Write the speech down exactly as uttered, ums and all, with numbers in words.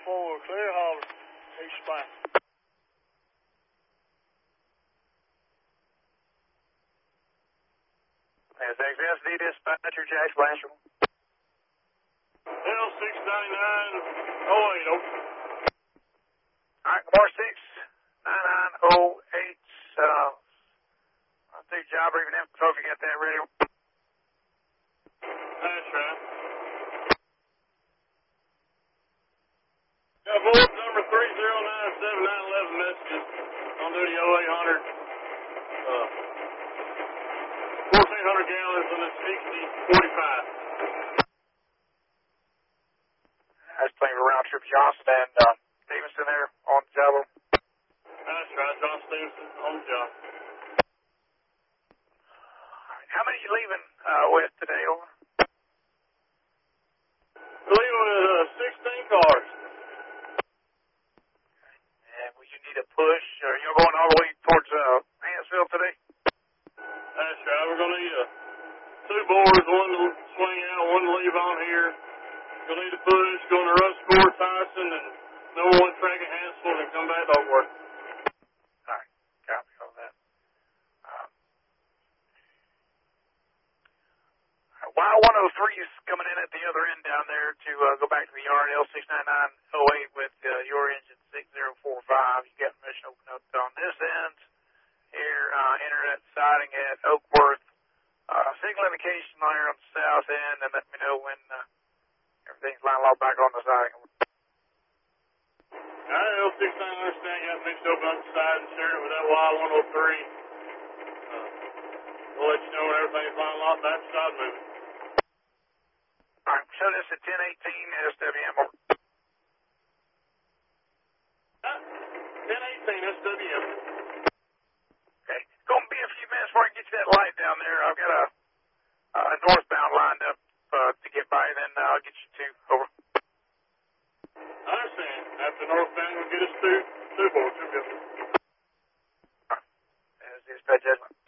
four, clear holler. Explain. Yes, X S D dispatcher, Jack Blanchard. L six ninety-nine oh eight, over. All right, Bar six nine nine oh eight. Uh, I'll do job briefing info if you got that ready. That's right. Got voice number three zero nine seven nine one one messages on duty oh eight hundred. Uh, fourteen hundred gallons and a sixty forty-five. That's playing for round trip Johnson and uh, Stevenson there on the job. That's right, John Stevenson on the job. All right, how many are you leaving uh, with today, over? Leaving with uh, sixteen cars. And will you need a push? Are you going all the way towards uh, Mansfield today? That's right. We're going to need uh, two boards, one to swing out, one to leave on here. Going to need a push, going to Russ Ford, Tyson, and number one track at Hansford, and come back to Oakworth. All right. Copy all that. Um, Y one oh three is coming in at the other end down there to uh, go back to the yard, L six nine nine oh eight with uh, your engine six zero four five. You got permission to open up on this end. Here, uh, internet siding at Oakworth. Uh, signal indication there on the south end, and let me know when uh, everything's lined up back on the siding. All right, L six nine understand you got permission to open up the side and share it with that Y one oh three. Uh, we'll let you know when everything's lined up back to side moving. All right, show this at ten eighteen S W M. Uh, ten eighteen S W M. Okay, it's going to be a few minutes before I get you that light down there. I've got a, a northbound lined up uh, to get by, then uh, I'll get you two. Over. I understand. After northbound, we'll get us two, two boards. We'll get them. All right. That's dispatch judgment.